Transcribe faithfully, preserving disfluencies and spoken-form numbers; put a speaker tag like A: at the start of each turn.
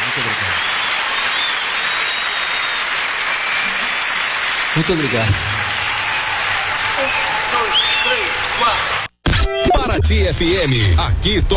A: Muito obrigado. Muito obrigado.
B: Um, dois, três, quatro. Paraty F M, aqui toca.